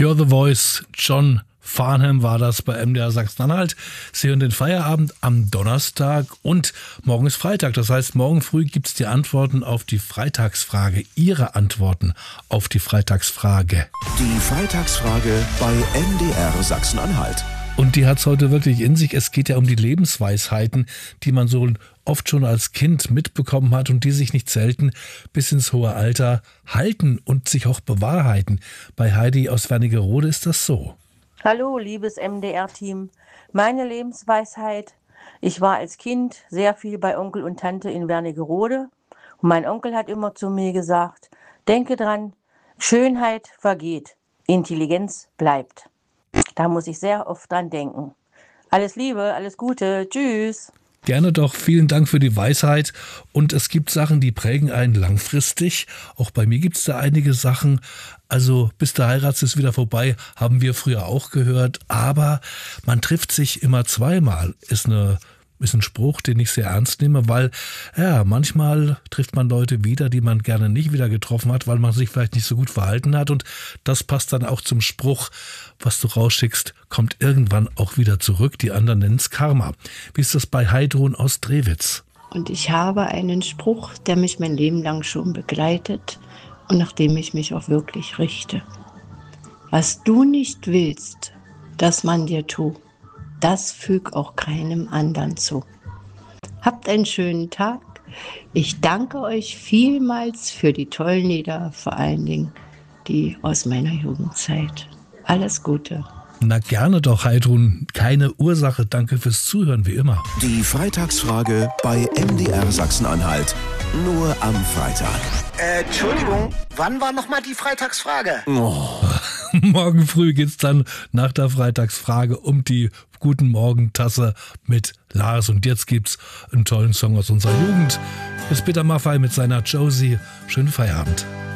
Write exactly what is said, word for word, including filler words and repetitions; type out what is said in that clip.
You're the Voice, John Farnham war das bei M D R Sachsen-Anhalt. Sie hören den Feierabend am Donnerstag und morgen ist Freitag. Das heißt, morgen früh gibt es die Antworten auf die Freitagsfrage. Ihre Antworten auf die Freitagsfrage. Die Freitagsfrage bei M D R Sachsen-Anhalt. Und die hat es heute wirklich in sich. Es geht ja um die Lebensweisheiten, die man so oft schon als Kind mitbekommen hat und die sich nicht selten bis ins hohe Alter halten und sich auch bewahrheiten. Bei Heidi aus Wernigerode ist das so. Hallo, liebes M D R-Team. Meine Lebensweisheit: Ich war als Kind sehr viel bei Onkel und Tante in Wernigerode. Und mein Onkel hat immer zu mir gesagt, denke dran, Schönheit vergeht, Intelligenz bleibt. Da muss ich sehr oft dran denken. Alles Liebe, alles Gute, tschüss. Gerne doch, vielen Dank für die Weisheit. Und es gibt Sachen, die prägen einen langfristig. Auch bei mir gibt es da einige Sachen. Also bis der Heirat ist wieder vorbei, haben wir früher auch gehört. Aber man trifft sich immer zweimal, ist eine ist ein Spruch, den ich sehr ernst nehme, weil ja manchmal trifft man Leute wieder, die man gerne nicht wieder getroffen hat, weil man sich vielleicht nicht so gut verhalten hat. Und das passt dann auch zum Spruch, was du rausschickst, kommt irgendwann auch wieder zurück. Die anderen nennen es Karma. Wie ist das bei Heidrun aus Drewitz? Und ich habe einen Spruch, der mich mein Leben lang schon begleitet und nach dem ich mich auch wirklich richte. Was du nicht willst, dass man dir tut, das füg auch keinem anderen zu. Habt einen schönen Tag. Ich danke euch vielmals für die tollen Lieder, vor allen Dingen die aus meiner Jugendzeit. Alles Gute. Na gerne doch, Heidrun. Keine Ursache. Danke fürs Zuhören, wie immer. Die Freitagsfrage bei M D R Sachsen-Anhalt. Nur am Freitag. Äh, Entschuldigung, wann war nochmal die Freitagsfrage? Oh. Morgen früh geht's dann nach der Freitagsfrage um die Guten Morgen-Tasse mit Lars. Und jetzt gibt's einen tollen Song aus unserer Jugend. Ist Peter Maffay mit seiner Josie. Schönen Feierabend.